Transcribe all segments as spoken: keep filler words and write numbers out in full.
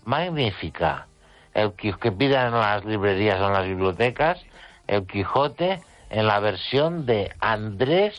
magnífica. El que pidan en las librerías o en las bibliotecas, El Quijote en la versión de Andrés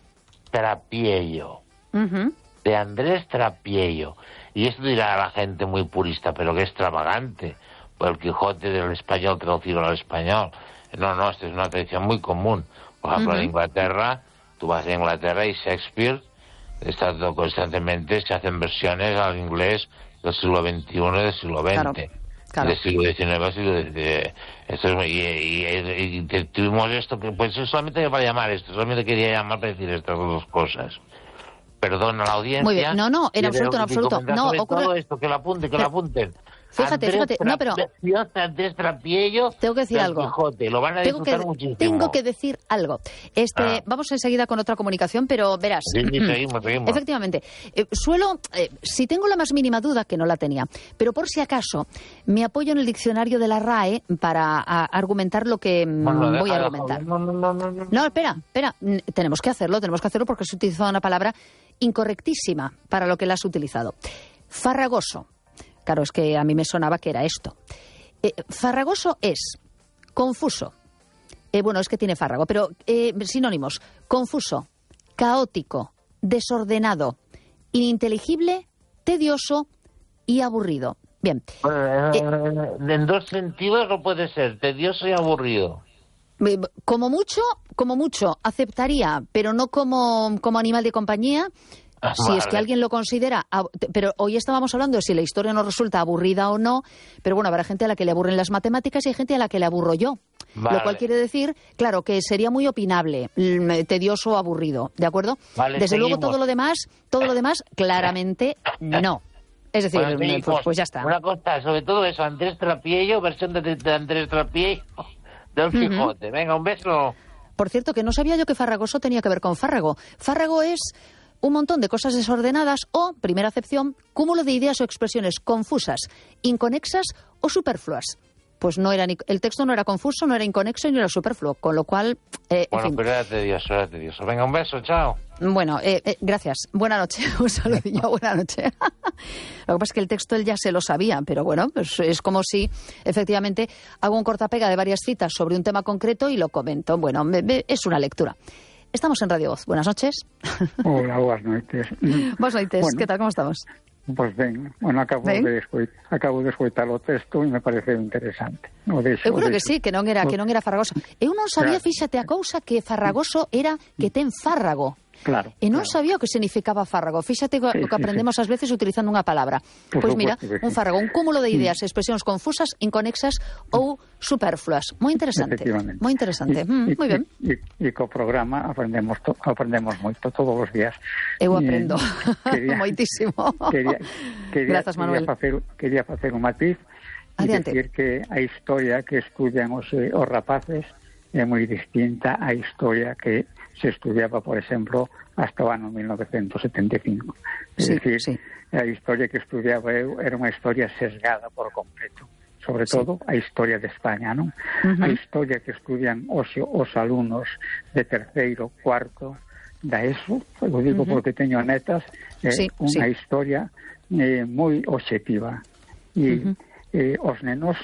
Trapiello. Uh-huh. De Andrés Trapiello. Y esto dirá a la gente muy purista, pero qué extravagante. Pues El Quijote del español traducido al español. No, no, esto es una tradición muy común. Por ejemplo, uh-huh. en Inglaterra, tú vas a Inglaterra y Shakespeare está todo constantemente, se hacen versiones al inglés del siglo veintiuno y del siglo veinte. Claro. Claro. Del siglo diecinueve, siglo de, esto es, y, y, y, y tuvimos esto, que pues solamente para llamar esto, solamente quería llamar para decir estas dos cosas. Perdón a la audiencia. Muy bien, no, no, en absoluto, en absoluto. No, ocurre... todo esto, que lo apunten, que lo apunten. Fíjate, Andrés fíjate, no, pero... Andrés Trapiello, tengo que decir algo. Quijote, lo van a tengo disfrutar que, muchísimo. Tengo que decir algo. Este, ah. Vamos enseguida con otra comunicación, pero verás. Sí, sí, seguimos, seguimos. Efectivamente. Eh, suelo, eh, si tengo la más mínima duda, que no la tenía, pero por si acaso, me apoyo en el diccionario de la R A E para a, argumentar lo que bueno, voy a argumentar. No, no, no, no, no. No, espera, espera. Tenemos que hacerlo, tenemos que hacerlo porque se ha utilizado una palabra incorrectísima para lo que la has utilizado. Farragoso. Claro, es que a mí me sonaba que era esto. Eh, farragoso es confuso. Eh, bueno, es que tiene fárrago, pero eh, sinónimos. Confuso, caótico, desordenado, ininteligible, tedioso y aburrido. Bien. Eh, en dos sentidos no puede ser, tedioso y aburrido. Eh, como mucho, como mucho, aceptaría, pero no como, como animal de compañía. Si vale. Es que alguien lo considera... Pero hoy estábamos hablando de si la historia nos resulta aburrida o no, pero bueno, habrá gente a la que le aburren las matemáticas y hay gente a la que le aburro yo. Vale. Lo cual quiere decir, claro, que sería muy opinable, tedioso o aburrido, ¿de acuerdo? Vale, Desde seguimos. luego todo lo demás, todo lo demás, claramente no. Es decir, bueno, pues, pues ya está. Una cosa, sobre todo eso, Andrés Trapiello, versión de, de Andrés Trapiello, del Quijote. Uh-huh. Venga, un beso. Por cierto, que no sabía yo que farragoso tenía que ver con fárrago. Fárrago es... un montón de cosas desordenadas o, primera acepción, cúmulo de ideas o expresiones confusas, inconexas o superfluas. Pues no era ni, el texto no era confuso, no era inconexo ni era superfluo, con lo cual... Eh, bueno, en fin. pero era tedioso, era tedioso. Venga, un beso, chao. Bueno, eh, eh, gracias. Buena noche. Un saludillo, buena noche. Lo que pasa es que el texto él ya se lo sabía, pero bueno, pues es como si efectivamente hago un cortapega de varias citas sobre un tema concreto y lo comento. Bueno, me, me, es una lectura. Estamos en Radio Voz. Buenas noches. Hola, buenas noches. Buenas noches. Bueno, ¿qué tal? ¿Cómo estamos? Pues ben, bueno, acabo ben? de escoitar, acabo de escoitar o texto e me pareceu interesante. O deixo, Eu creo o que sí, que non era, que non era farragoso. Eu non sabía, fíxate a cousa, que farragoso era que ten fárrago. Claro. E non claro. sabía o que significaba fárrago. Fíxate sí, o que aprendemos sí, sí. ás veces utilizando unha palabra. Pois pues mira, sí. un fárrago, un cúmulo de ideas, expresións confusas, inconexas ou superfluas. Moi interesante. Moi interesante. E, mm, moi ben. E, e, e co programa aprendemos to, aprendemos moito todos os días. Eu aprendo. Quería, moitísimo. Quería, quería, Grazas, Manuel. Quería facer, quería facer un matiz e decir que a historia que estudian os, os rapaces é moi distinta á historia que se estudiaba, por exemplo, hasta o ano mil novecentos setenta e cinco. É sí, dicir, sí. a historia que estudiaba eu era unha historia sesgada por completo. Sobre todo sí. a historia de España, non? Uh-huh. A historia que estudian os, os alumnos de terceiro, cuarto, da ESO, eu digo uh-huh. porque teño netas, é sí, unha sí. historia eh, moi obxectiva. E uh-huh. eh, os nenos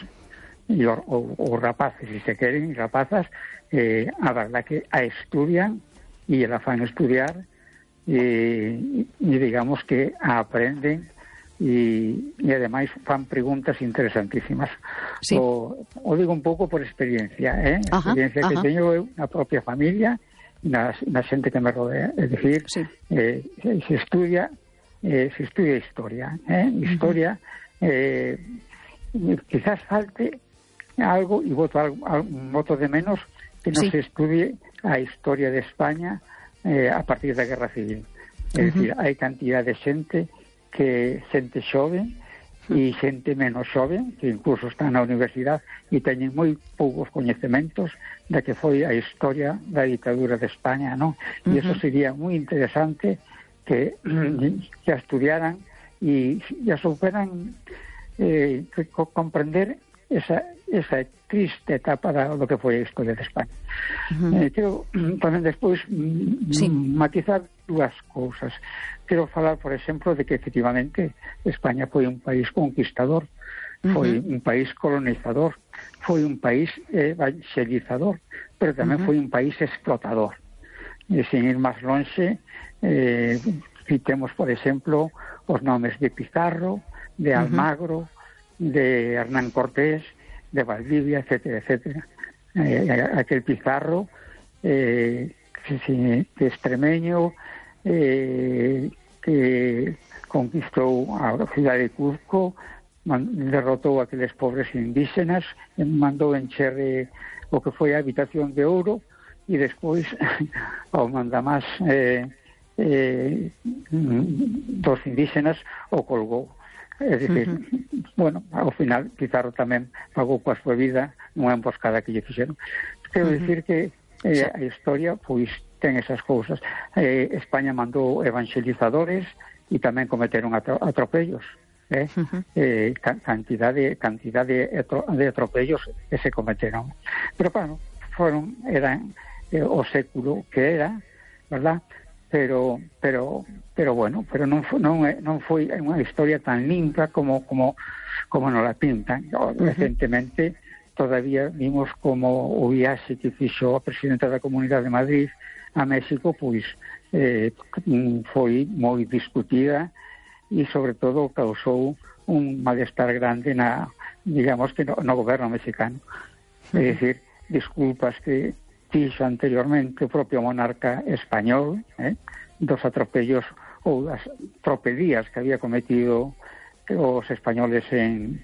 e os, os rapaces, se se queren, rapazas, eh, a verdad que a estudian e la fan estudiar e, e digamos que a aprenden e, e ademais fan preguntas interesantísimas. Sí. O, o digo un pouco por experiencia, eh? A ajá, experiencia ajá. que teño eu na propia familia, na, na xente que me rodea, é dicir, sí. eh, se estudia eh, se estudia historia, eh? Historia, uh-huh. eh, quizás falte algo, y voto, algo, voto de menos, que no sí. se estudie a historia de España eh, a partir da Guerra Civil. É uh-huh. dicir, hai cantidad de xente que xente xoven e xente menos xoven, que incluso están na universidade e teñen moi poucos coñecementos da que foi a historia da ditadura de España, non? E uh-huh. eso sería moi interesante que, que a estudiaran e ya superan eh, comprender esa, esa triste etapa da lo que foi a historia de España. Uh-huh. Eh, quero tamén despois sí. matizar dúas cousas. Quero falar, por exemplo, de que efectivamente España foi un país conquistador, foi uh-huh. un país colonizador, foi un país evangelizador, pero tamén uh-huh. foi un país explotador. E sin ir máis lonxe, eh, citemos, por exemplo, os nomes de Pizarro, de Almagro, uh-huh. de Hernán Cortés, de Valdivia, etcétera, etcétera. Eh, aquel Pizarro, eh, que, que extremeño, eh, que conquistou a cidade de Cuzco, man, derrotou a aqueles pobres indígenas, mandou encher eh, o que foi a habitación de ouro, e despois ao mandamás eh, eh, dos indígenas o colgou. É dicir, uh-huh. bueno, ao final Pizarro tamén pagou coa súa vida nunha emboscada que lle fixeron. Quero uh-huh. dicir que eh, a historia pois ten esas cousas. Eh, España mandou evangelizadores e tamén cometeron atro- atropellos. Eh? Uh-huh. Eh, cantidade, cantidade de atropellos que se cometeron. Pero, bueno, foron, eran eh, o século que era, verdad? Pero, pero, pero bueno, pero non foi, non, non foi unha historia tan limpa como como como nos la pintan. Uh-huh. Recentemente todavía vimos como o viaxe que fixo a presidenta da Comunidade de Madrid a México, pois eh, foi moi discutida e sobre todo causou un malestar grande na, digamos que no, no goberno mexicano. Uh-huh. É dicir, disculpas que fixo anteriormente o propio monarca español, eh, dos atropellos ou das tropelías que había cometido os españoles en,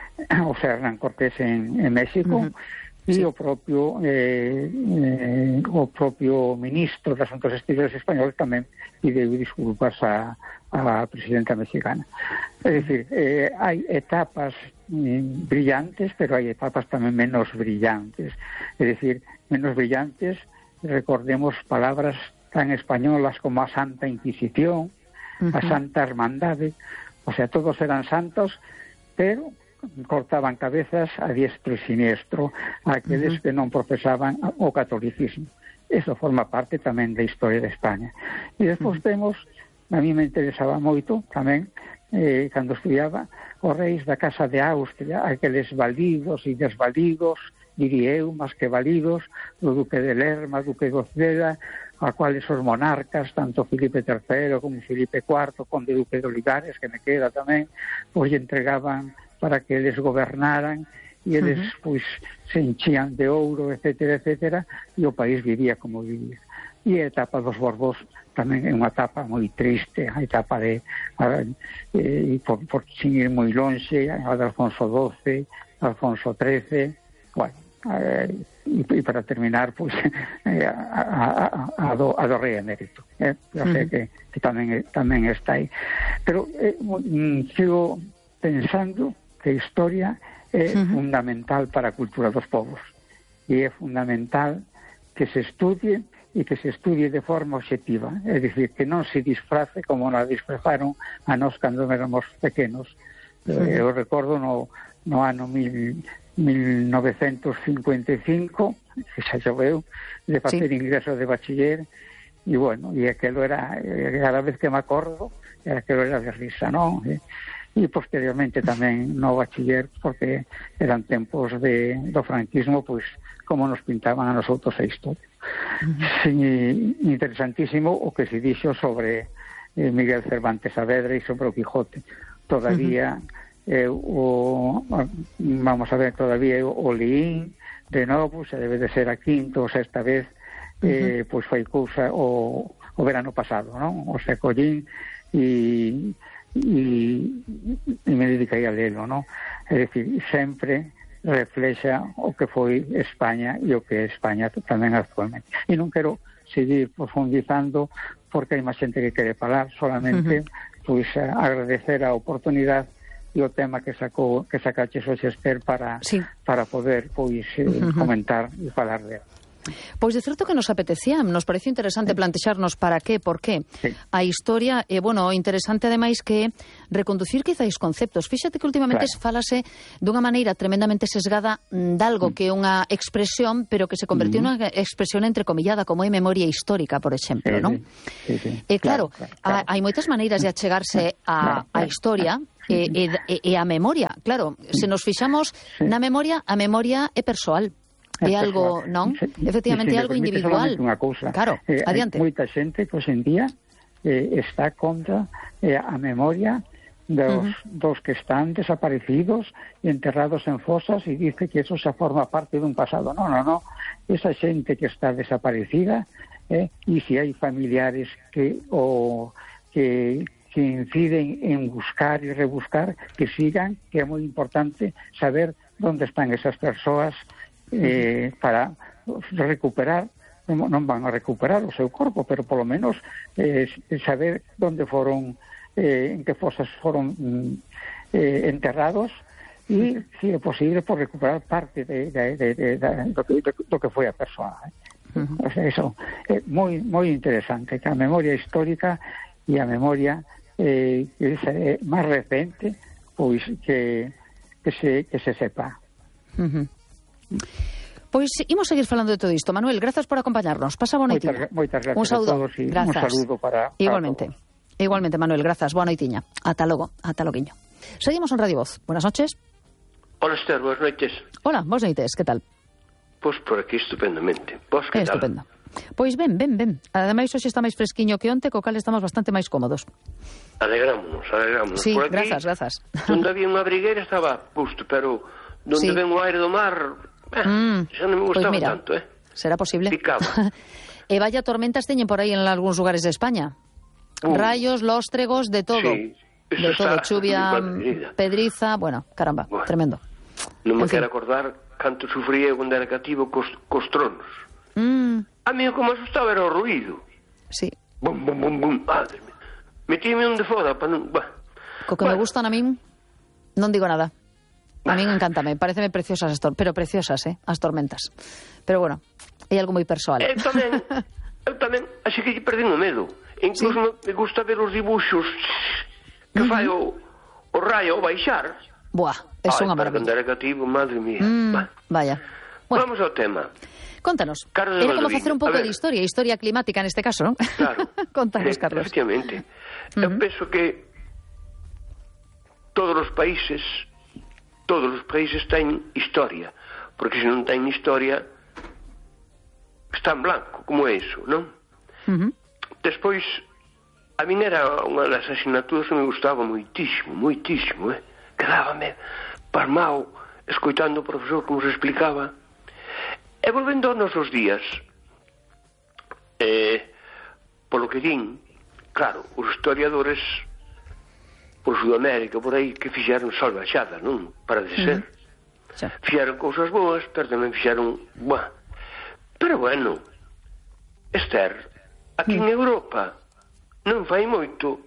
o sea, Hernán Cortés en, en México, uh-huh. e sí. o propio eh, eh, o propio ministro de Asuntos Exteriores español tamén pideu disculpas a, a presidenta mexicana. É dicir, eh, hai etapas mm, brillantes, pero hai etapas tamén menos brillantes. É dicir, menos brillantes, recordemos palabras tan españolas como a Santa Inquisición, uh-huh. a Santa Hermandade, o sea, todos eran santos, pero cortaban cabezas a diestro e siniestro a aqueles uh-huh. que non profesaban o catolicismo. Eso forma parte tamén da historia de España. E despois uh-huh. temos, a mí me interesaba moito tamén, eh, cando estudiaba, os reis da Casa de Austria, aqueles validos e desvalidos, diría eu, máis que validos, do Duque de Lerma, Duque de Oceda, a cuales os monarcas, tanto Filipe terceiro como Filipe cuarto, conde Duque de Olivares, que me queda tamén, pois lle entregaban para que eles gobernaran, e eles, uh-huh. pois, se enchían de ouro, etcétera, etcétera, e o país vivía como vivía. E a etapa dos Borbós tamén é unha etapa moi triste, a etapa de, a, eh, por, por sin ir moi lonxe, a de Alfonso doce, Alfonso trece, bueno, eh, e, e para terminar, pois, eh, a, a, a, a, do, a do rei emérito. Eh? Eu sei uh-huh. que, que tamén, tamén está aí. Pero eh, mm, sigo pensando que a historia é uh-huh. fundamental para a cultura dos povos. E é fundamental que se estudie e que se estudie de forma obxectiva. É dicir, que non se disfrace como nos disfrazaron a nós cando éramos pequenos. Uh-huh. Eu recordo no, no ano mil, mil novecentos cincuenta e cinco, que xa choveu, de facer sí. ingreso de bachiller, e bueno, e aquelo era, cada vez que me acordo, aquelo era de risa, non? E, e posteriormente tamén no bachiller, porque eran tempos de, do franquismo, pois como nos pintaban a nosotros a historia. Uh-huh. Sí, interesantísimo o que se dixo sobre eh, Miguel Cervantes Saavedra e sobre o Quijote. Todavía uh-huh. eh, o, vamos a ver, todavía o leín de novo, se debe de ser a quinta ou sexta vez, eh, uh-huh. pois foi cousa o, o verano pasado, non? O se collín e e, e me dediquei a lelo, non? É dicir, sempre reflexa o que foi España e o que é España tamén actualmente. E non quero seguir profundizando porque hai máis xente que quere falar, solamente uh-huh. pois agradecer a oportunidade e o tema que sacou que sacaches hoxe, Esther, para sí. para poder pois uh-huh. comentar e falar dela. Pois de certo que nos apetecía, nos pareció interesante plantexarnos para que, por que sí. a historia, e, eh, bueno, interesante ademais que reconducir quizáis conceptos. Fíxate que últimamente claro. falase dunha maneira tremendamente sesgada dalgo mm. que é unha expresión, pero que se convertiu mm. nunha expresión entrecomillada, como é memoria histórica, por exemplo, sí, non? Sí, sí. E claro, claro, claro, claro. hai moitas maneiras de achegarse a, a historia, e, e, e a memoria, claro, se nos fixamos sí. na memoria, a memoria é persoal. É, é algo, non? Sí, efectivamente, é algo individual. Unha cousa. Claro, eh, adiante. Moita xente que hoxe en día eh, está contra eh, a memoria dos, uh-huh. dos que están desaparecidos e enterrados en fosas e dice que eso xa forma parte dun pasado. No, no, no. Esa xente que está desaparecida eh, e se hai familiares que o que que inciden en buscar e rebuscar, que sigan, que é moi importante saber onde están esas persoas eh, para recuperar, non van a recuperar o seu corpo, pero polo menos eh, saber onde foron, eh, en que fosas foron eh, enterrados e, se é posible, por recuperar parte de, de, de, de, de, do, que, do que foi a persoa. Eh. Uh-huh. O sea, eso é moi, moi interesante, que a memoria histórica e a memoria eh, que é máis recente, pois que, que, se, que se sepa. Uh-huh. Pois imos seguir falando de todo isto. Manuel, grazas por acompañarnos. Pasa boa noitiña. Moitas gracias un saúdo. a todos e grazas. un saludo para, para Igualmente. todos. Igualmente, Manuel, grazas. Boa noitiña. Ata logo, ata loguiño. Seguimos en Radio Voz. Buenas noches. Hola, Esther, boas noites. Hola, boas noites, que tal? Pois por aquí estupendamente. Vos que é tal? Estupendo. Pois ben, ben, ben. Ademais, hoxe está máis fresquiño que onte, co cal estamos bastante máis cómodos. Alegrámonos, alegrámonos. Sí, por aquí, grazas, grazas. Onde había unha brigueira estaba justo, pero donde sí. ven o aire do mar, eh, mm, xa non me gustaba pues mira, tanto, eh? Será posible. Picaba. E vaya tormentas teñen por aí en algúns lugares de España. Uh, Rayos, lóstregos, de todo. Sí, de todo, chuvia, pedriza, bueno, caramba, bueno, tremendo. Non me quero acordar canto sufría cando era cativo cos, cos tronos. Mm. A mí como asustaba era o ruído. Sí. Bum, bum, bum, bum. Madre mía. Metíme un de foda para non... Bah. Co que bueno. me gustan a min, non digo nada. A min encántame, pareceme preciosas as tor pero preciosas, eh, as tormentas. Pero bueno, é algo moi persoal. Eu tamén, eu tamén, así que perdín o medo. Incluso sí. me, me gusta ver os dibuxos que uh -huh. fai o, o raio ao baixar. Buah, é unha maravilla. Para andar cativo, madre mía. Mm, vaya. Bueno. Vamos ao tema. Contanos. Carlos Era como facer un pouco de historia, historia climática neste caso, non? Claro. Contanos, Carlos. Efectivamente. Uh -huh. Eu penso que todos os países todos os países ten historia, porque se non ten historia está en blanco, como é iso, non? Uh -huh. Despois, a min era unha das asignaturas que me gustaba moitísimo, moitísimo, eh? Quedábame pasmao escoitando o profesor como se explicaba. E volvendo aos nosos días, eh, polo que din, claro, os historiadores por Sudamérica, por aí, que fixeron salvaxada, non? Para de ser. Mm. Fixeron cousas boas, pero tamén fixeron... Buah. Pero bueno, Esther, aquí mm. en Europa non fai moito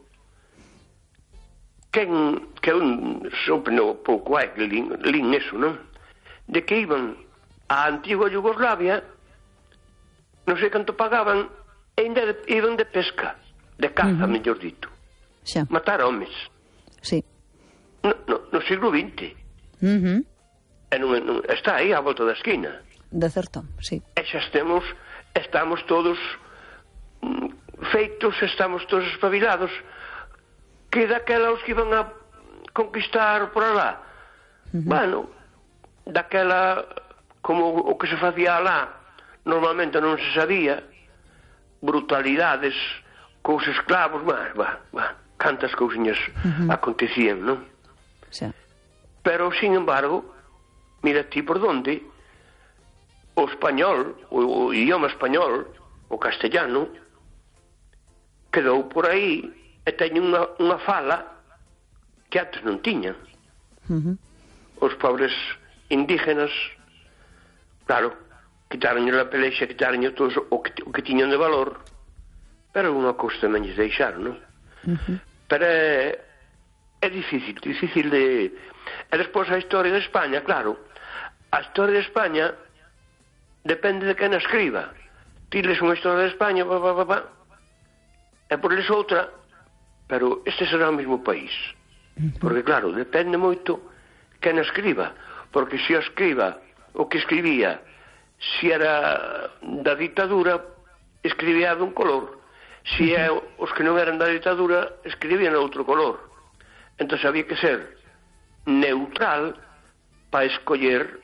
quen, que un sorprendeu pouco hai que lin, lin eso, non? De que iban a antigua Yugoslavia, non sei canto pagaban, e ainda de, iban de pesca, de caza, uh -huh. mellor dito. Xa. Matar homes. Sí. No, no, no siglo vinte. Uh -huh. E non, non, está aí a volta da esquina. De certo, sí. E xa estemos, estamos todos mm, feitos, estamos todos espabilados, que daquela os que iban a conquistar por alá. Uh -huh. Bueno, daquela... como o que se facía alá normalmente non se sabía, brutalidades cos esclavos, bah, bah, bah, cantas cousiñas uh -huh. acontecían, non? Sí. Pero, sin embargo, mira ti por donde o español, o, o idioma español, o castellano, quedou por aí e teñen unha, unha fala que antes non tiñan. Uh -huh. Os pobres indígenas, claro, quitaron a pelexa, quitaron todo o que, o que tiñan de valor, pero unha cousa tamén lles deixaron, non? Uh -huh. Pero é, é difícil, difícil de... E despois a historia de España, claro, a historia de España depende de quen a escriba. Ti les unha historia de España, pa, pa, pa, pa, e por les outra, pero este será o mesmo país. Uh -huh. Porque, claro, depende moito quen a escriba, porque se a escriba o que escribía, se era da ditadura, escribía dun color. Se é os que non eran da ditadura, escribían outro color. entón había que ser neutral para escoller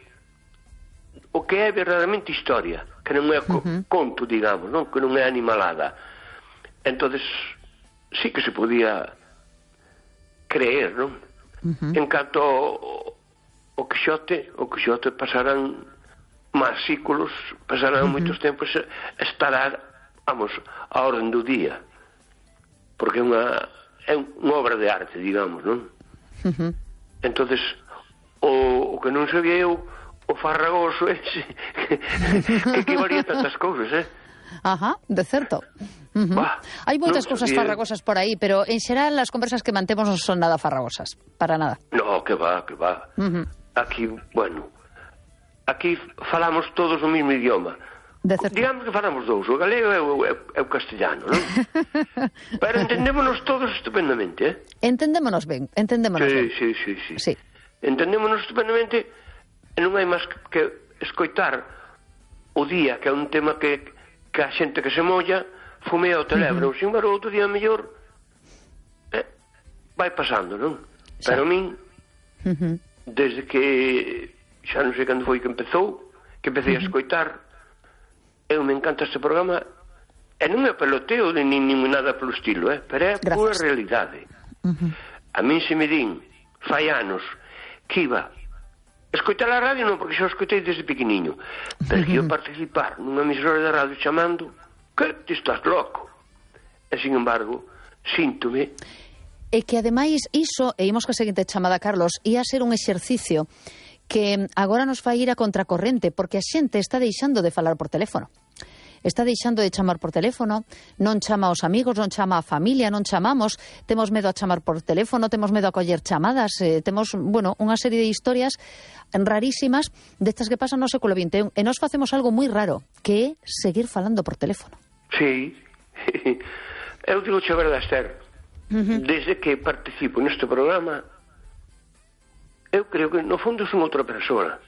o que é verdadeiramente historia, que non é uh-huh. conto, digamos, non? Que non é animalada. Entonces sí que se podía creer, non? Uh-huh. En canto ao, o Quixote, o Quixote pasarán máis ciclos, pasarán uh-huh. moitos tempos, estará, vamos, a orden do día, porque é unha é unha obra de arte, digamos, non? Uh-huh. Entonces o, o que non sabía eu, o farragoso ese que, que equivalía tantas cousas, eh? Ajá, de certo. Uh-huh. Bah, hai moitas no cousas farragosas por aí, pero en xeral as conversas que mantemos non son nada farragosas, para nada. No, que va, que va. Uh-huh. Aquí, bueno, aquí falamos todos o mesmo idioma. Digamos que falamos dous, o galego e o, e o castellano, non? Pero entendémonos todos estupendamente, eh? Entendémonos ben, entendémonos sí, ben. Sí, sí, sí, sí. Entendémonos estupendamente e non hai máis que escoitar o día, que é un tema que, que a xente que se molla fumea o telebro, uh-huh. sin embargo, outro día mellor eh, vai pasando, non? Sí. Pero a min, uh-huh. desde que xa non sei cando foi que empezou, que empecé uh-huh. a escoitar, eu me encanta este programa, e non é peloteo nin, nin nada polo estilo, eh? Pero é a pura realidade. Uh-huh. A min se me din, fai anos, que iba escoitar a radio, non, porque xa o escoitei desde pequeniño, pero que eu participar nunha emisora de radio chamando, que ti estás loco. E, sin embargo, síntome. E que, ademais, iso, e imos ca seguinte chamada, Carlos, ia ser un exercicio que agora nos fai ir a contracorrente, porque a xente está deixando de falar por teléfono. Está deixando de chamar por teléfono, non chama aos amigos, non chama a familia, non chamamos, temos medo a chamar por teléfono, temos medo a coller chamadas, eh, temos, bueno, unha serie de historias rarísimas destas que pasan no século vinte e un, e nos facemos algo moi raro, que é seguir falando por teléfono. Sí, eu digo che a verdade, Esther, uh-huh. desde que participo neste programa, eu creo que no fondo son outra persoa.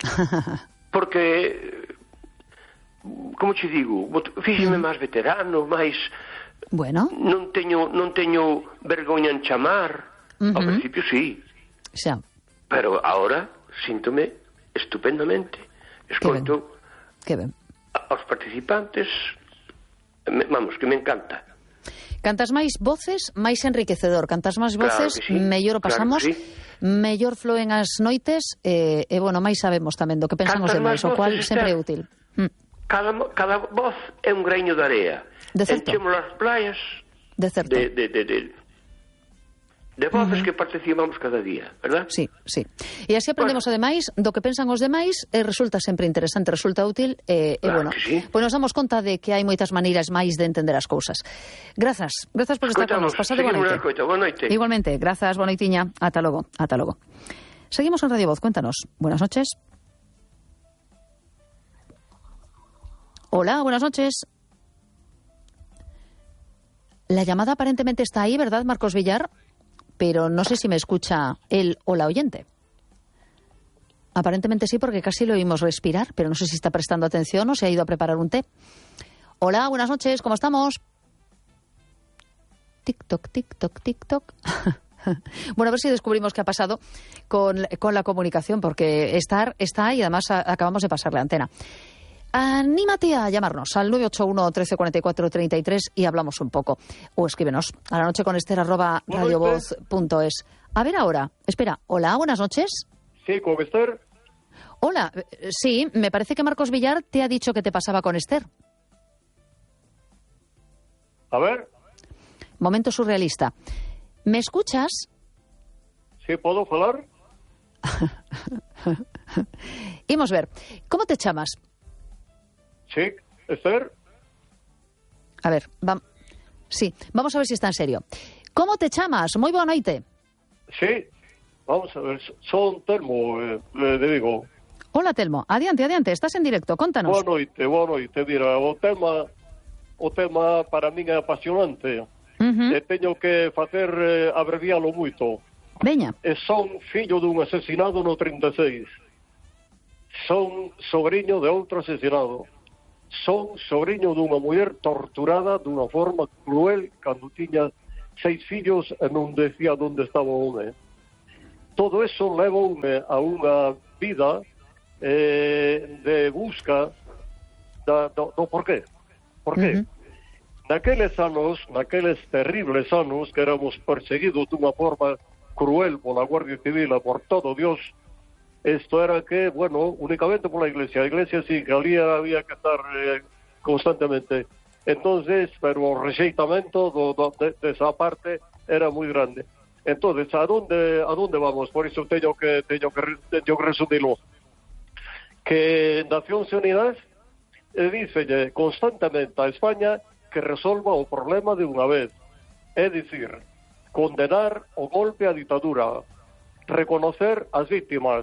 Porque, como che digo, fíxeme uh-huh. máis veterano, máis... Bueno. Non teño, non teño vergoña en chamar. Uh-huh. Ao principio, sí. Xa. Pero ahora, síntome estupendamente. Escoito que ben. aos participantes, vamos, que me encanta. Cantas máis voces, máis enriquecedor. Cantas máis voces, claro sí, mellor o pasamos, claro sí. mellor floen as noites, e, e bueno, máis sabemos tamén do que pensan os demais, o cual sempre é útil. Mm. Cada, cada voz é un greño de area. De certo. Enchemos as playas de, certo. de, de, de, de, de voces uh-huh. que participamos cada día, verdad? Sí, sí. E así aprendemos bueno. ademais do que pensan os demais, e resulta sempre interesante, resulta útil, e, claro e bueno, sí. pois nos damos conta de que hai moitas maneiras máis de entender as cousas. Grazas, grazas por estar con nos. Pasado boa noite. Boa noite. Igualmente, grazas, boa noitiña. Ata logo, ata logo. Seguimos en Radio Voz, cuéntanos. Buenas noches. Hola, buenas noches. La llamada aparentemente está ahí, ¿verdad, Marcos Villar? Pero no sé si me escucha él o la oyente. Aparentemente sí, porque casi lo oímos respirar, pero no sé si está prestando atención o se ha ido a preparar un té. Hola, buenas noches, ¿cómo estamos? Tic-toc, tic-toc, tic-toc. Bueno, a ver si descubrimos qué ha pasado con, con la comunicación, porque estar está y además a, acabamos de pasarle antena. Anímate a llamarnos al nueve ocho uno, trece cuarenta y cuatro, treinta y tres y hablamos un poco. O escríbenos a la noche con Esther arroba radiovoz punto es. A ver ahora, espera, hola, buenas noches. Sí, con Esther. Hola, sí, me parece que Marcos Villar te ha dicho que te pasaba con Esther. A ver. Momento surrealista. ¿Me escuchas? Sí, ¿puedo hablar? Imos ver, ¿cómo te llamas? Sí, Esther. A ver, va... sí, vamos a ver si está en serio. ¿Cómo te llamas? Moi boa noite. Sí, vamos a ver, son Telmo, eh, le digo. Hola, Telmo, adiante, adiante, estás en directo, contanos. Boa noite, boa noite, mira, o tema, o tema para min é apasionante. Uh-huh. E teño que facer eh, abrevialo moito. Veña. E son fillo dun asesinado no trinta e seis. Son sobrinho de outro asesinado. Son sobrinho dunha muller torturada dunha forma cruel cando tiña seis fillos e non decía onde estaba o home. Todo eso levoume a unha vida eh, de busca da, do, do porqué. Por qué? Uh-huh. Naqueles anos, naqueles terribles anos que éramos perseguidos dunha forma cruel pola Guardia Civil e por todo Dios, esto era que, bueno, únicamente pola Iglesia. A Iglesia sí que había, había que estar eh, constantemente. Entonces, pero o rexeitamento do, do, de, de esa parte era moi grande. Entonces, a donde a donde vamos? Por iso teño que teño que teño que resumilo. Que Nacións Unidas eh, dícelle constantemente a España que resolva o problema de unha vez. É dicir, condenar o golpe á ditadura, reconocer as vítimas,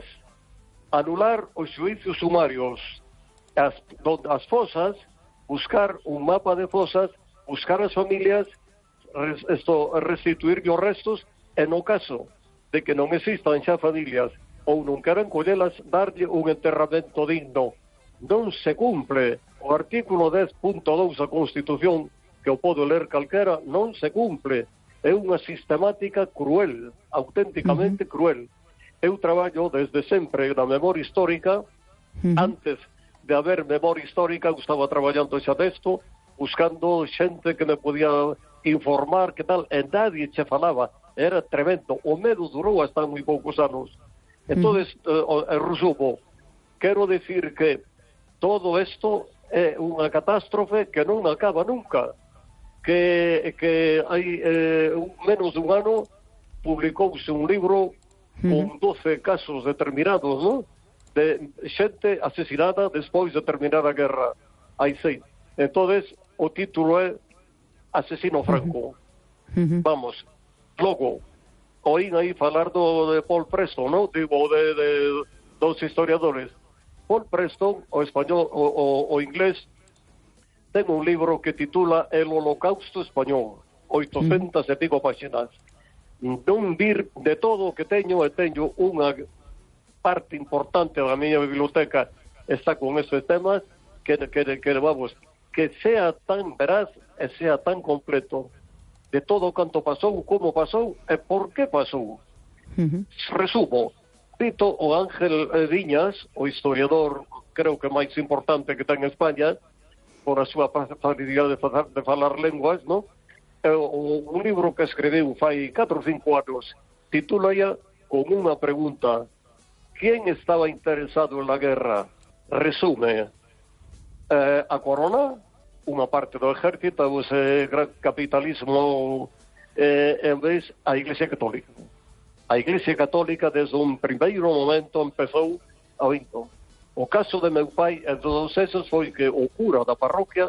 anular os xuízos sumarios, as, as fosas, buscar un mapa de fosas, buscar as familias, res, esto, restituir os restos, e no caso de que non existan xa familias ou non queran collelas, darlle un enterramento digno. Non se cumple o artículo dez punto dous da Constitución, que o podo ler calquera, non se cumple. É unha sistemática cruel, auténticamente uh-huh. cruel. Eu traballo desde sempre na memoria histórica, uh-huh. antes de haber memoria histórica, eu estaba traballando xa desto, buscando xente que me podía informar, que tal, e nadie che falaba, era tremendo, o medo durou hasta moi poucos anos. Entón, uh-huh. eh, resumo, quero decir que todo isto é unha catástrofe que non acaba nunca, que, que hai eh, menos dun ano publicouse un libro con doce casos determinados, non? De xente asesinada despois de terminar a guerra. Hai seis. Entonces, o título é Asesino Franco. Uh-huh. Vamos, logo, oín aí falar do de Paul Preston, non? Digo, de, de dos historiadores. Paul Preston, o español, o, o, o inglés, ten un libro que titula El Holocausto Español, oitocentas uh-huh. e pico páxinas. Non vir de todo o que teño, e teño unha parte importante da miña biblioteca está con esos temas, que, que, que vamos, que sea tan veraz e sea tan completo de todo canto pasou, como pasou e por que pasou. Uh-huh. Resumo, cito o Ángel Viñas, o historiador creo que máis importante que ten en España, por a súa facilidade de falar, de falar lenguas, non? O, un libro que escribiu fai catro ou cinco anos, titula ya con unha pregunta: ¿quién estaba interesado en la guerra? Resume, eh, a corona, unha parte do ejército, ese gran capitalismo, eh, en vez a Iglesia Católica. A Iglesia Católica desde un primeiro momento empezou a vinto. O caso de meu pai en todos esos foi que o cura da parroquia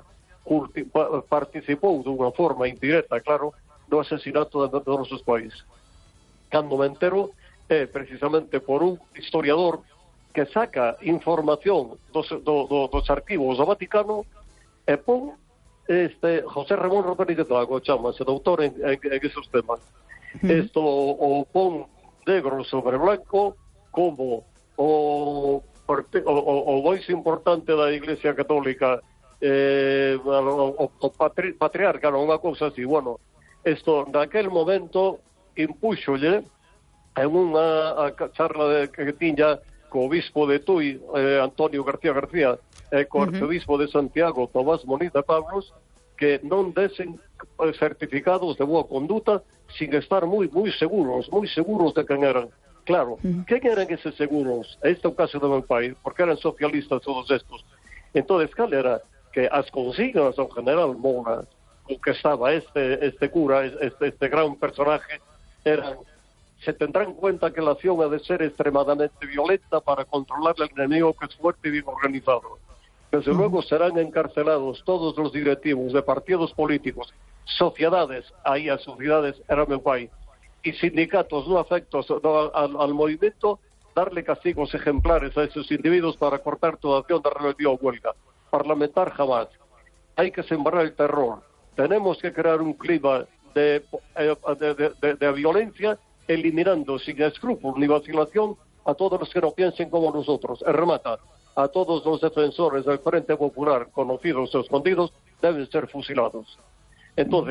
participou dunha forma indirecta, claro, no asesinato de todos os pais. Cando me entero é precisamente por un historiador que saca información dos, do, do, dos arquivos do Vaticano e pon este José Ramón Rodríguez Lago, chamase, doutor en, en, en esos temas. Uh-huh. Esto o pon negro sobre blanco como o, o, o, o máis importante da Iglesia Católica, eh, o, o patri, patriarca, non unha cousa así. Bueno, esto naquel momento impúxolle en unha a charla de, que tiña co obispo de Tui, eh, Antonio García García, e co uh-huh. arcebispo de Santiago, Tomás Moniz de Pablos, que non desen certificados de boa conduta sin estar moi moi seguros, moi seguros de quen eran. Claro, uh-huh. quen eran eses seguros? Este é o caso de meu pai, porque eran socialistas todos estos. Entón, cal era? Que as consignas do general Mona, o que estaba este este cura, este, este gran personaje, eran: se tendrá en cuenta que la acción ha de ser extremadamente violenta para controlar al enemigo, que es fuerte y bien organizado. Desde uh-huh. luego serán encarcelados todos los directivos de partidos políticos, sociedades, aí as sociedades era meu pai, y sindicatos no afectos no, al, al movimiento, darle castigos ejemplares a esos individuos para cortar toda acción de rebelión o huelga. Parlamentar jamás. Hay que sembrar el terror. Tenemos que crear un clima de, de, de, de, de violencia, eliminando sin escrúpulo ni vacilación a todos los que no piensen como nosotros. Y remata: a todos los defensores del Frente Popular, conocidos o escondidos, deben ser fusilados. Entonces,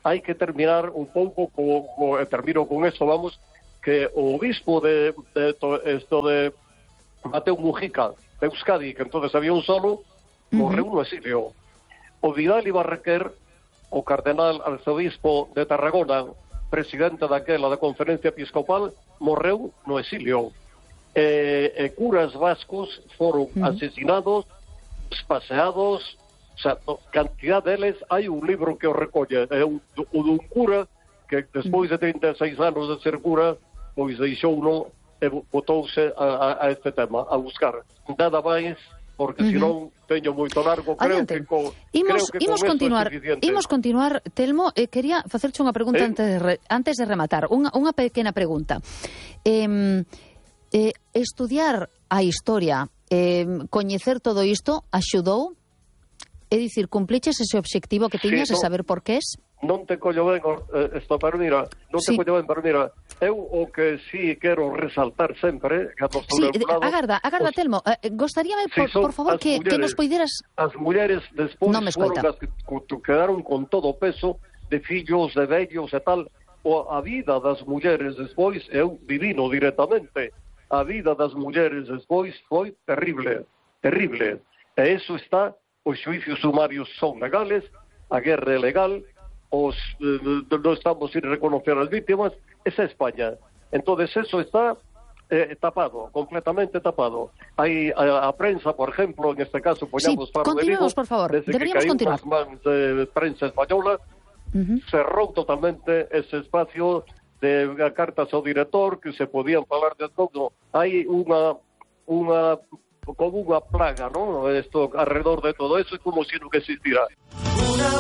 hai que terminar un pouco co, co, termino con eso, vamos, que o obispo de, de to, esto de Mateo Mujica de Euskadi, que entonces había un solo, morreu uh-huh. no exilio. O Vidal Ibarrequer, o cardenal arzobispo de Tarragona, presidente daquela da conferencia episcopal, morreu no exilio. E, e curas vascos foron uh-huh. asesinados, paseados, o sea, cantidad deles. Hai un libro que o recolle, é un, un cura que despois de trinta e seis anos de ser cura, pois deixou uno e botouse a, a, a este tema, a buscar nada máis, porque uh-huh. senón teño moito largo. Creo Adiante. que, co, imos, creo que imos continuar, imos continuar, Telmo, eh, quería facerche unha pregunta eh? antes, de re, antes de rematar, unha, unha pequena pregunta. Eh, eh, estudiar a historia, eh, coñecer todo isto, axudou? É dicir, cumpliches ese obxectivo que tiñas sí, no, de saber por qué es? Non te collo ben, eh, esto, pero mira, non sí. te collo ben, pero mira, eu o que sí quero resaltar sempre, cando estou sí, lado, agarda, agarda, os, Telmo, eh, gostaríame, por, sí, por favor, que, mulleres, que nos poideras... As mulleres despois no foron as que quedaron con todo o peso de fillos, de vellos e tal. O, a vida das mulleres despois, eu vivino directamente, a vida das mulleres despois foi terrible, terrible. E eso está, os xuicios sumarios son legales, a guerra é legal, os eh, non estamos sin reconocer as vítimas, esa é España. Entonces eso está eh, tapado, completamente tapado. Hai a, a prensa, por ejemplo, en este caso, poñamos sí, Faro de Vigo, por favor, desde deberíamos que continuar. As mans de prensa española, uh-huh. cerrou totalmente ese espacio de cartas ao director, que se podían falar de todo. Hai unha unha como unha plaga, ¿no? Esto alrededor de todo eso, es como si no existiera.